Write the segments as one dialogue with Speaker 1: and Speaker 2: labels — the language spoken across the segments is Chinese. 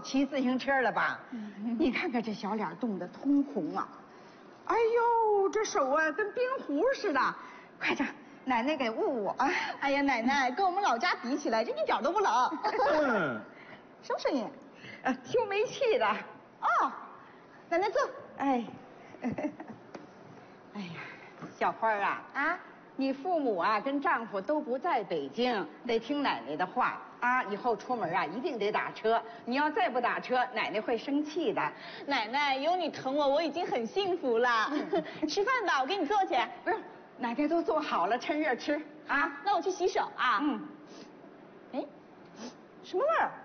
Speaker 1: 骑自行车了吧？你看看这小脸冻得通红啊！哎呦，这手啊跟冰壶似的，快点，奶奶给捂捂啊！
Speaker 2: 哎呀，奶奶跟我们老家比起来，这一点都不冷。什么声音？
Speaker 1: 修煤气的。
Speaker 2: 哦，奶奶坐。
Speaker 1: 哎，哎呀，小花啊，你父母啊跟丈夫都不在北京，得听奶奶的话啊。以后出门啊一定得打车，你要再不打车，奶奶会生气的。
Speaker 2: 奶奶有你疼我，我已经很幸福了。吃饭吧，我给你做去。
Speaker 1: 不是，奶奶都做好了，趁热吃啊。
Speaker 2: 那我去洗手啊。哎，什么味儿？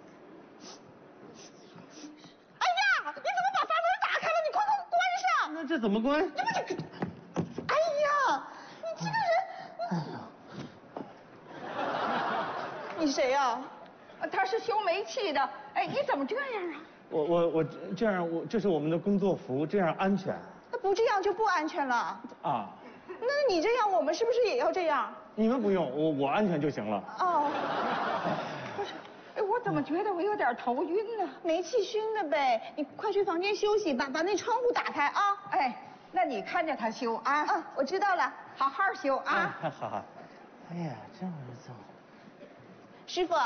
Speaker 2: 哎呀，你怎么把阀门打开了？你快给我关上！
Speaker 3: 那这怎么关？
Speaker 2: 哎呀，你这个人！
Speaker 3: 哎呀，
Speaker 2: 你谁呀？
Speaker 1: 他是修煤气的。哎，你怎么这样啊？
Speaker 3: 我这样，这是我们的工作服，这样安全。
Speaker 2: 那不这样就不安全了
Speaker 3: 啊？
Speaker 2: 那你这样，我们是不是也要这样？
Speaker 3: 你们不用，我安全就行了。
Speaker 2: 哦。
Speaker 1: 不是，哎，我怎么觉得我有点头晕呢？
Speaker 2: 煤气熏的呗。你快去房间休息，把那窗户打开啊。
Speaker 1: 哎，那你看着他修啊。
Speaker 2: 我知道了，
Speaker 1: 好好修啊。
Speaker 3: 好。哎呀，这么走。
Speaker 2: 师傅。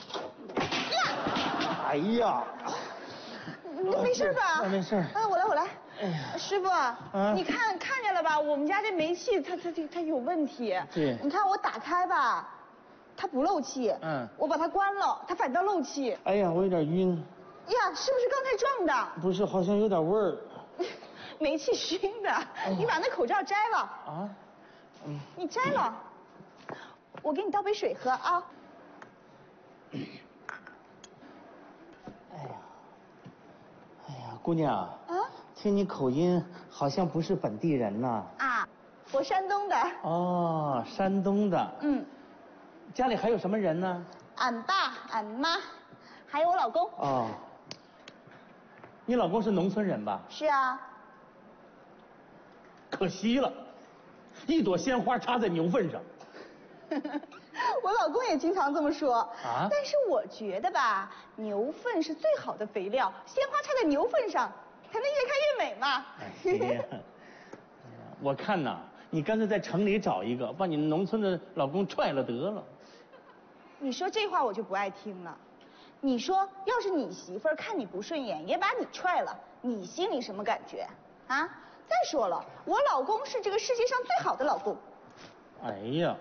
Speaker 3: 哎呀，
Speaker 2: 你没事吧？
Speaker 3: 没事。
Speaker 2: 我来。
Speaker 3: 哎呀，
Speaker 2: 师傅，你看见了吧？我们家这煤气它有问题。
Speaker 3: 对。
Speaker 2: 你看我打开吧，它不漏气。我把它关了，它反倒漏气。
Speaker 3: 哎呀，我有点晕。
Speaker 2: 呀，是不是刚才撞的？
Speaker 3: 不是，好像有点味儿。
Speaker 2: 煤气熏的。你把那口罩摘了。
Speaker 3: 啊？
Speaker 2: 你摘了，我给你倒杯水喝啊。
Speaker 3: 哎呀，姑娘。听你口音，好像不是本地人呐。
Speaker 2: 我山东的。
Speaker 3: 哦，山东的。家里还有什么人呢？
Speaker 2: 俺爸、俺妈，还有我老公。
Speaker 3: 哦。你老公是农村人吧？
Speaker 2: 是啊。
Speaker 3: 可惜了，一朵鲜花插在牛粪上。
Speaker 2: 我老公也经常这么说。
Speaker 3: 但
Speaker 2: 是我觉得吧，牛粪是最好的肥料，鲜花插在牛粪上，才能越看越美嘛。
Speaker 3: 哎呀，我看呐，你干脆在城里找一个，把你农村的老公踹了得了。
Speaker 2: 你说这话我就不爱听了。你说，要是你媳妇儿看你不顺眼，也把你踹了，你心里什么感觉？再说了，我老公是这个世界上最好的老公。
Speaker 3: 哎呀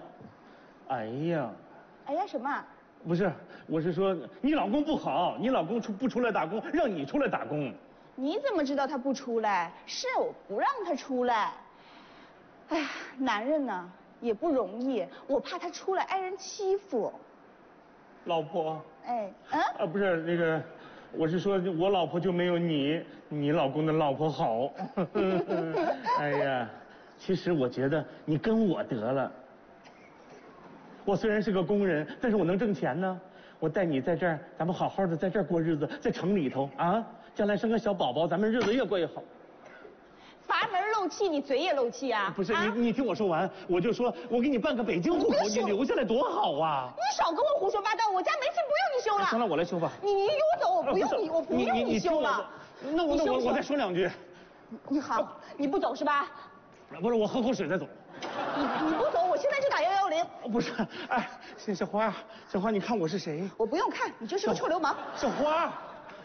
Speaker 2: 什么？
Speaker 3: 不是，我是说你老公不好，你老公不出来打工，让你出来打工。
Speaker 2: 你怎么知道他不出来？是我不让他出来。哎呀，男人呢也不容易，我怕他出来挨人欺负。
Speaker 3: 老婆。不是那个，我是说我老婆就没有你老公的老婆好。哎呀，其实我觉得你跟我得了。我虽然是个工人，但是我能挣钱呢。我带你在这儿，咱们好好的在这儿过日子，在城里头啊，将来生个小宝宝，咱们日子越过越好。
Speaker 2: 阀门漏气，你嘴也漏气啊？
Speaker 3: 不是，你听我说完，我就说我给你办个北京户口，你留下来多好啊！
Speaker 2: 你少跟我胡说八道，我家煤气不用你修了。
Speaker 3: 行了，我来修吧。
Speaker 2: 你给我走，我不用你修了。
Speaker 3: 那我再说两句。
Speaker 2: 你好，你不走是吧？
Speaker 3: 不是，我喝口水再走。
Speaker 2: 你不走，我现在就打110。
Speaker 3: 不是，哎，小花，你看我是谁？
Speaker 2: 我不用看，你就是个臭流氓。
Speaker 3: 小花。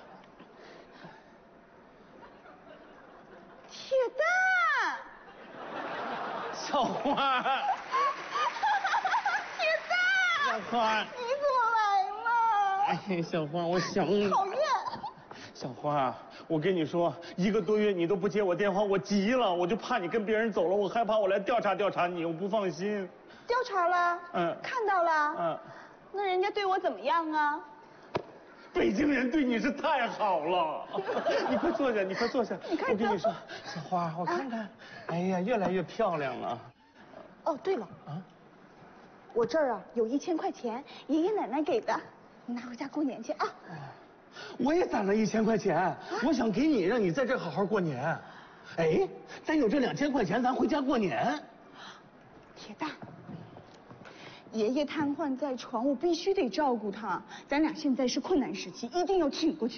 Speaker 2: 铁蛋。
Speaker 3: 小花。
Speaker 2: 铁蛋。
Speaker 3: 小花。
Speaker 2: 你怎么来了？
Speaker 3: 哎，小花，我想你。
Speaker 2: 讨厌。
Speaker 3: 小花，我跟你说，1个多月你都不接我电话，我急了，我就怕你跟别人走了，我害怕我来调查你，我不放心。
Speaker 2: 调查了？看到了？那人家对我怎么样啊？
Speaker 3: 北京人对你是太好了。你快坐下，我跟你说，小花，我看看，哎呀，越来越漂亮了。
Speaker 2: 哦，对了，我这儿有1000块钱，爷爷奶奶给的，你拿回家过年去啊。
Speaker 3: 我也攒了1000块钱，我想给你，让你在这儿好好过年。哎，咱有这2000块钱，咱回家过年。
Speaker 2: 铁蛋，爷爷瘫痪在床，我必须得照顾他。咱俩现在是困难时期，一定要挺过去。